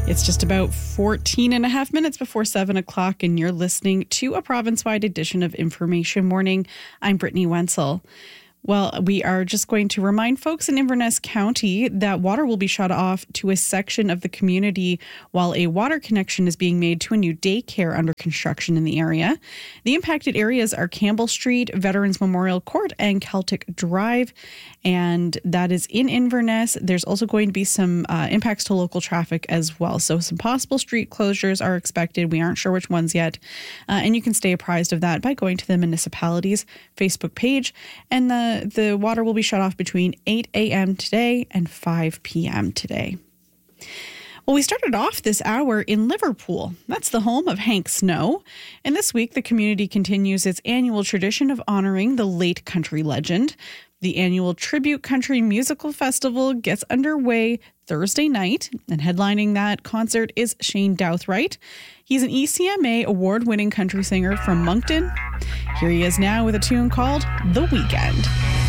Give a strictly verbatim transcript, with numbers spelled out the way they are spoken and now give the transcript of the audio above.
It's just about fourteen and a half minutes before seven o'clock, and you're listening to a province-wide edition of Information Morning. I'm Brittany Wenzel. Well, we are just going to remind folks in Inverness County that water will be shut off to a section of the community while a water connection is being made to a new daycare under construction in the area. The impacted areas are Campbell Street, Veterans Memorial Court, and Celtic Drive, and that is in Inverness. There's also going to be some uh, impacts to local traffic as well. So some possible street closures are expected. We aren't sure which ones yet. Uh, and you can stay apprised of that by going to the municipality's Facebook page. And the The water will be shut off between eight a.m. today and five p.m. today. Well, we started off this hour in Liverpool. That's the home of Hank Snow. And this week, the community continues its annual tradition of honoring the late country legend. The annual Tribute Country Musical Festival gets underway Thursday night, and headlining that concert is Shane Douthright. He's an E C M A award-winning country singer from Moncton. Here he is now with a tune called The Weekend.